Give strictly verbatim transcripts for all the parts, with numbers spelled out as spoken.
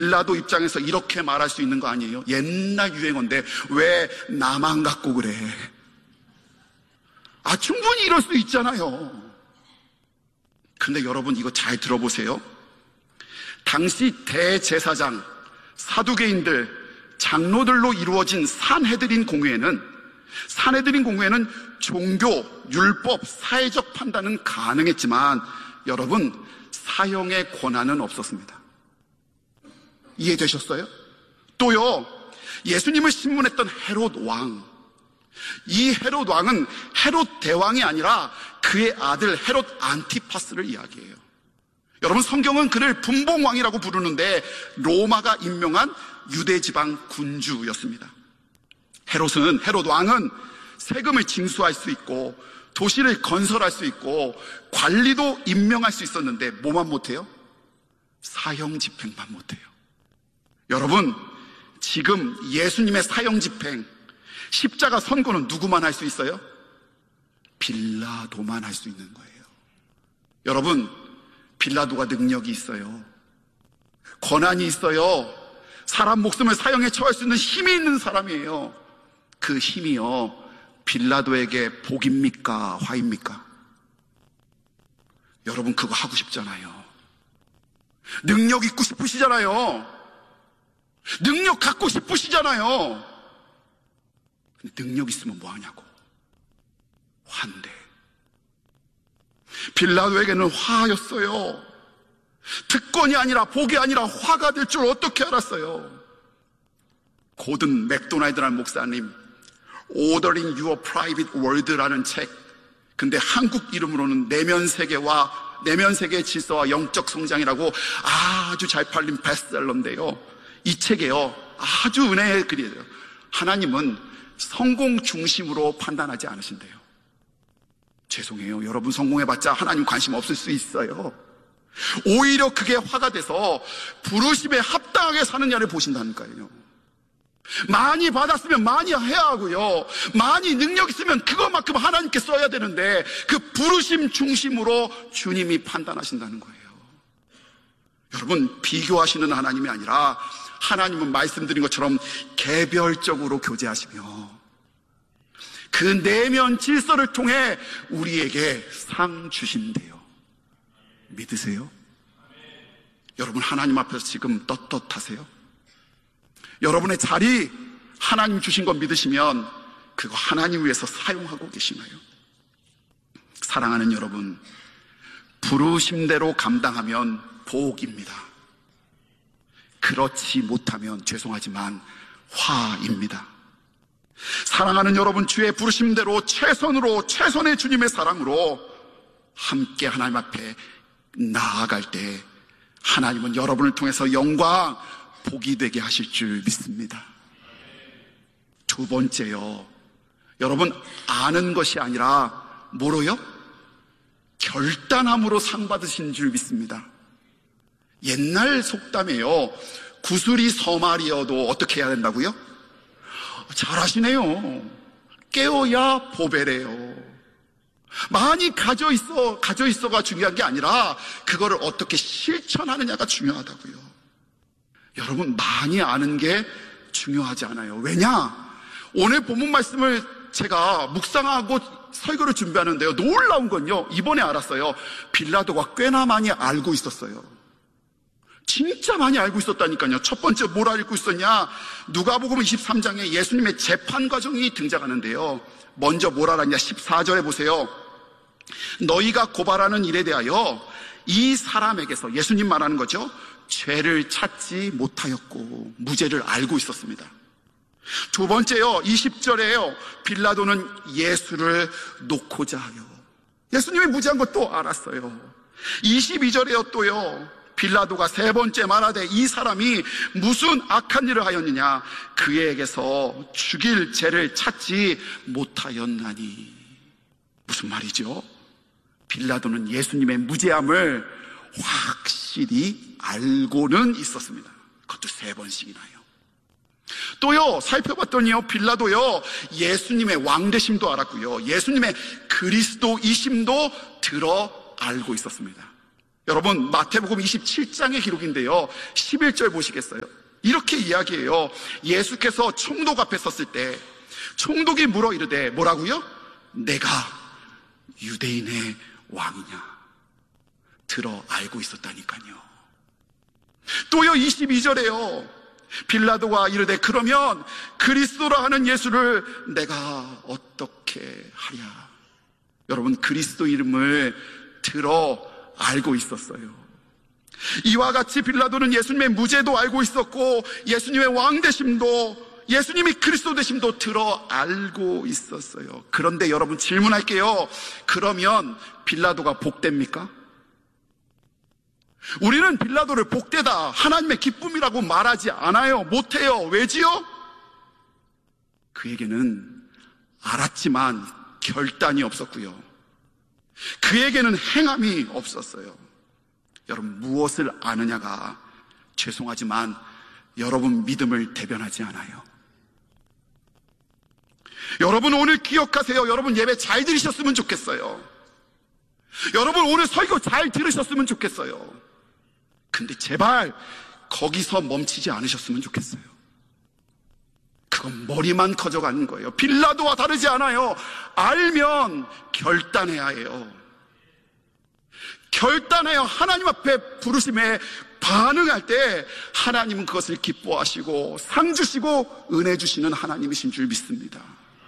빌라도 입장에서 이렇게 말할 수 있는 거 아니에요? 옛날 유행어인데 왜 나만 갖고 그래? 아, 충분히 이럴 수 있잖아요. 근데 여러분 이거 잘 들어보세요. 당시 대제사장, 사두개인들, 장로들로 이루어진 산헤드린 공회에는 산헤드린 공회에는 종교, 율법, 사회적 판단은 가능했지만 여러분 사형의 권한은 없었습니다. 이해되셨어요? 또요, 예수님을 신문했던 헤롯 왕, 이 헤롯 왕은 헤롯 대왕이 아니라 그의 아들 헤롯 안티파스를 이야기해요. 여러분 성경은 그를 분봉왕이라고 부르는데 로마가 임명한 유대지방 군주였습니다. 헤롯은 헤롯 왕은 세금을 징수할 수 있고 도시를 건설할 수 있고 관리도 임명할 수 있었는데 뭐만 못해요? 사형 집행만 못해요. 여러분 지금 예수님의 사형 집행, 십자가 선고는 누구만 할 수 있어요? 빌라도만 할 수 있는 거예요. 여러분 빌라도가 능력이 있어요. 권한이 있어요. 사람 목숨을 사형에 처할 수 있는 힘이 있는 사람이에요. 그 힘이요 빌라도에게 복입니까 화입니까? 여러분 그거 하고 싶잖아요. 능력 있고 싶으시잖아요. 능력 갖고 싶으시잖아요. 근데 능력 있으면 뭐 하냐고. 화인데 빌라도에게는 화였어요. 특권이 아니라 복이 아니라 화가 될 줄 어떻게 알았어요? 고든 맥도날드라는 목사님 Ordering Your Private World라는 책, 근데 한국 이름으로는 내면세계와 내면세계의 질서와 영적 성장이라고 아주 잘 팔린 베스트셀러인데요, 이 책에요 아주 은혜의 글이에요. 하나님은 성공 중심으로 판단하지 않으신대요. 죄송해요, 여러분 성공해봤자 하나님 관심 없을 수 있어요. 오히려 그게 화가 돼서 부르심에 합당하게 사느냐를 보신다는 거예요. 많이 받았으면 많이 해야 하고요, 많이 능력 있으면 그것만큼 하나님께 써야 되는데 그 부르심 중심으로 주님이 판단하신다는 거예요. 여러분 비교하시는 하나님이 아니라 하나님은 말씀드린 것처럼 개별적으로 교제하시며 그 내면 질서를 통해 우리에게 상 주신대요. 믿으세요? 여러분 하나님 앞에서 지금 떳떳하세요? 여러분의 자리 하나님 주신 거 믿으시면 그거 하나님 위해서 사용하고 계시나요? 사랑하는 여러분, 부르심대로 감당하면 복입니다. 그렇지 못하면 죄송하지만 화입니다. 사랑하는 여러분, 주의 부르심대로 최선으로 최선의 주님의 사랑으로 함께 하나님 앞에 나아갈 때 하나님은 여러분을 통해서 영광, 복이 되게 하실 줄 믿습니다. 두 번째요, 여러분 아는 것이 아니라 뭐로요? 결단함으로 상 받으신 줄 믿습니다. 옛날 속담이에요. 구슬이 서말이어도 어떻게 해야 된다고요? 잘하시네요. 깨어야 보배래요. 많이 가져 있어, 가져 있어가 중요한 게 아니라 그거를 어떻게 실천하느냐가 중요하다고요. 여러분 많이 아는 게 중요하지 않아요. 왜냐? 오늘 본문 말씀을 제가 묵상하고 설교를 준비하는데요, 놀라운 건요, 이번에 알았어요. 빌라도가 꽤나 많이 알고 있었어요. 진짜 많이 알고 있었다니까요. 첫 번째 뭘 알고 있었냐? 누가복음 이십삼 장에 예수님의 재판 과정이 등장하는데요, 먼저 뭘 알았냐? 십사 절에 보세요. 너희가 고발하는 일에 대하여 이 사람에게서, 예수님 말하는 거죠, 죄를 찾지 못하였고 무죄를 알고 있었습니다. 두 번째요, 이십 절에요. 빌라도는 예수를 놓고자 하여, 예수님이 무죄한 것도 알았어요. 이십이 절에요 또요, 빌라도가 세 번째 말하되 이 사람이 무슨 악한 일을 하였느냐, 그에게서 죽일 죄를 찾지 못하였나니. 무슨 말이죠? 빌라도는 예수님의 무죄함을 확실히 알고는 있었습니다. 그것도 세 번씩이나요. 또요, 살펴봤더니요, 빌라도요 예수님의 왕되심도 알았고요, 예수님의 그리스도이심도 들어 알고 있었습니다. 여러분, 마태복음 이십칠 장의 기록인데요, 십일 절 보시겠어요? 이렇게 이야기해요. 예수께서 총독 앞에 섰을 때 총독이 물어 이르되 뭐라고요? 내가 유대인의 왕이냐? 들어 알고 있었다니까요. 또요, 이십이 절에요. 빌라도가 이르되 그러면 그리스도라 하는 예수를 내가 어떻게 하랴? 여러분, 그리스도 이름을 들어 알고 있었어요. 이와 같이 빌라도는 예수님의 무죄도 알고 있었고 예수님의 왕되심도, 예수님이 그리스도 되심도 들어 알고 있었어요. 그런데 여러분, 질문할게요. 그러면 빌라도가 복됩니까? 우리는 빌라도를 복되다, 하나님의 기쁨이라고 말하지 않아요. 못해요. 왜지요? 그에게는 알았지만 결단이 없었고요, 그에게는 행함이 없었어요. 여러분, 무엇을 아느냐가 죄송하지만 여러분 믿음을 대변하지 않아요. 여러분, 오늘 기억하세요. 여러분, 예배 잘 들으셨으면 좋겠어요. 여러분, 오늘 설교 잘 들으셨으면 좋겠어요. 근데 제발 거기서 멈추지 않으셨으면 좋겠어요. 그건 머리만 커져가는 거예요. 빌라도와 다르지 않아요. 알면 결단해야 해요. 결단해요. 하나님 앞에 부르심에 반응할 때 하나님은 그것을 기뻐하시고 상 주시고 은혜 주시는 하나님이신 줄 믿습니다.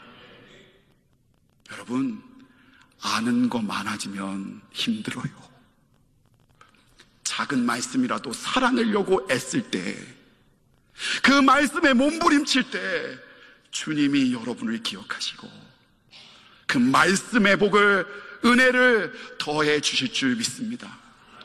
여러분, 아는 거 많아지면 힘들어요. 작은 말씀이라도 살아내려고 애쓸 때, 그 말씀에 몸부림칠 때 주님이 여러분을 기억하시고 그 말씀의 복을, 은혜를 더해 주실 줄 믿습니다.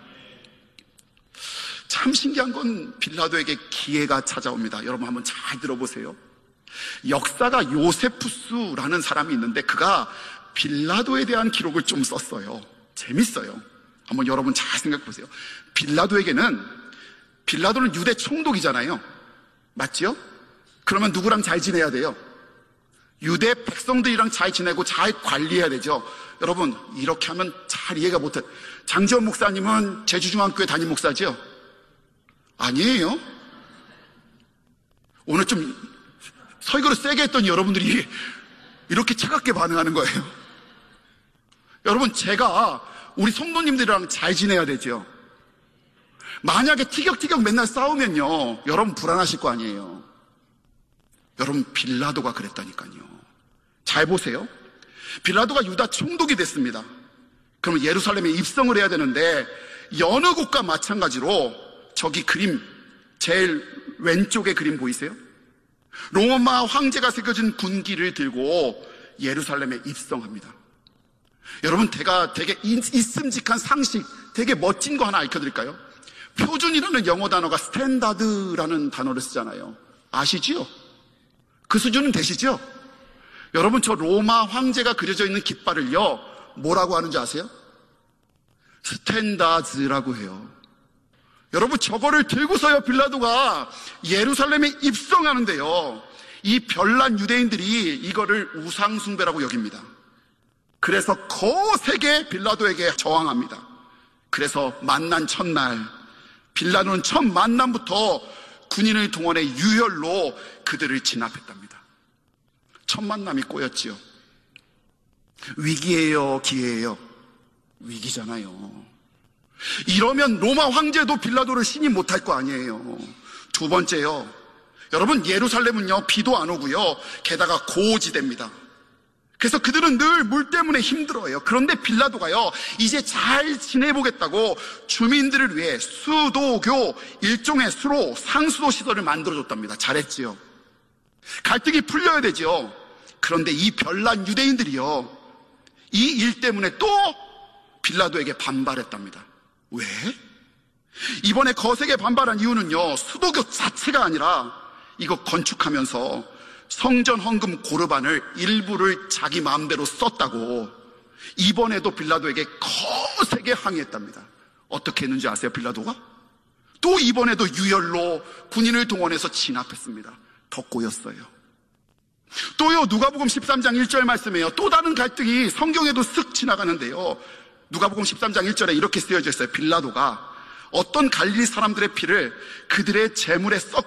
참 신기한 건 빌라도에게 기회가 찾아옵니다. 여러분, 한번 잘 들어보세요. 역사가 요세푸스라는 사람이 있는데 그가 빌라도에 대한 기록을 좀 썼어요. 재밌어요. 한번 여러분 잘 생각해 보세요. 빌라도에게는, 빌라도는 유대 총독이잖아요. 맞지요? 그러면 누구랑 잘 지내야 돼요? 유대 백성들이랑 잘 지내고 잘 관리해야 되죠. 여러분, 이렇게 하면 잘 이해가 못해. 장지원 목사님은 제주중앙교회 담임 목사죠? 아니에요. 오늘 좀 설교를 세게 했더니 여러분들이 이렇게 차갑게 반응하는 거예요. 여러분, 제가 우리 성도님들이랑 잘 지내야 되죠. 만약에 티격태격 맨날 싸우면요, 여러분 불안하실 거 아니에요. 여러분, 빌라도가 그랬다니까요. 잘 보세요. 빌라도가 유다 총독이 됐습니다. 그러면 예루살렘에 입성을 해야 되는데 여느 곳과 마찬가지로, 저기 그림, 제일 왼쪽에 그림 보이세요? 로마 황제가 새겨진 군기를 들고 예루살렘에 입성합니다. 여러분, 제가 되게 있음직한 상식, 되게 멋진 거 하나 알려드릴까요? 표준이라는 영어 단어가 스탠다드라는 단어를 쓰잖아요. 아시지요? 그 수준은 되시죠? 여러분, 저 로마 황제가 그려져 있는 깃발을요, 뭐라고 하는지 아세요? 스탠다드라고 해요. 여러분, 저거를 들고서요, 빌라도가 예루살렘에 입성하는데요, 이 별난 유대인들이 이거를 우상숭배라고 여깁니다. 그래서 거세게 빌라도에게 저항합니다. 그래서 만난 첫날, 빌라도는 첫 만남부터 군인을 동원해 유혈로 그들을 진압했답니다. 첫 만남이 꼬였지요. 위기예요, 기회예요? 위기잖아요. 이러면 로마 황제도 빌라도를 신임 못할 거 아니에요. 두 번째요, 여러분, 예루살렘은요 비도 안 오고요, 게다가 고지대입니다. 그래서 그들은 늘 물 때문에 힘들어요. 그런데 빌라도가요, 이제 잘 지내보겠다고 주민들을 위해 수도교, 일종의 수로, 상수도 시설을 만들어줬답니다. 잘했지요. 갈등이 풀려야 되죠. 그런데 이 별난 유대인들이요, 이 일 때문에 또 빌라도에게 반발했답니다. 왜? 이번에 거세게 반발한 이유는요, 수도교 자체가 아니라 이거 건축하면서 성전 헌금 고르반을 일부를 자기 마음대로 썼다고 이번에도 빌라도에게 거세게 항의했답니다. 어떻게 했는지 아세요? 빌라도가 또 이번에도 유혈로 군인을 동원해서 진압했습니다. 더 꼬였어요. 또요, 누가복음 십삼 장 일 절 말씀에요, 또 다른 갈등이 성경에도 쓱 지나가는데요, 누가복음 십삼 장 일 절에 이렇게 쓰여져 있어요. 빌라도가 어떤 갈릴리 사람들의 피를 그들의 재물에 썩